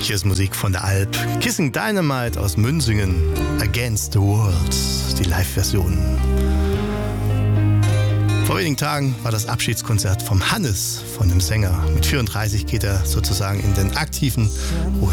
Hier ist Musik von der Alp. Kissing Dynamite aus Münsingen. Against the World. Die Live-Version. Vor wenigen Tagen war das Abschiedskonzert vom Hannes, von dem Sänger. Mit 34 geht er sozusagen in den aktiven Ruhestand.